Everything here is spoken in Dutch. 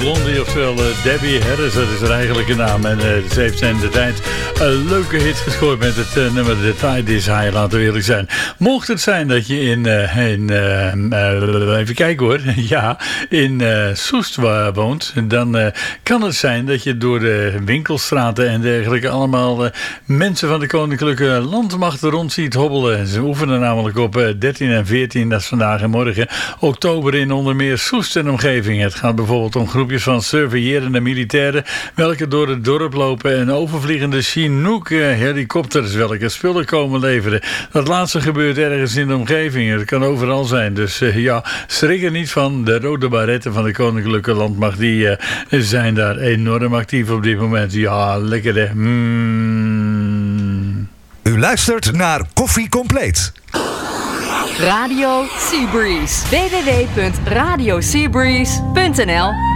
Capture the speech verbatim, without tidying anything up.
Blondie, oftewel uh, Debbie Harris, dat is haar eigenlijke naam. En uh, ze heeft in de tijd een leuke hit gescoord met het uh, nummer The Tide Is High, laten we eerlijk zijn. Mocht het zijn dat je in, uh, in uh, uh, even kijken hoor, ja, in uh, Soest woont, dan uh, kan het zijn dat je door de winkelstraten en dergelijke allemaal uh, mensen van de Koninklijke Landmacht rond ziet hobbelen. Ze oefenen namelijk op uh, dertien en veertien, dat is vandaag en morgen, oktober in onder meer Soest en omgeving. Het gaat bijvoorbeeld om groepjes van surveillerende militairen welke door het dorp lopen en overvliegende Chinook helikopters welke spullen komen leveren. Dat laatste gebeurt ergens in de omgeving. Het kan overal zijn. Dus uh, ja, schrik er niet van. De rode baretten van de Koninklijke Landmacht die uh, zijn daar enorm actief op dit moment. Ja, lekker hè. Mm. U luistert naar Koffie Compleet. Radio Seabreeze. w w w punt radio seabreeze punt n l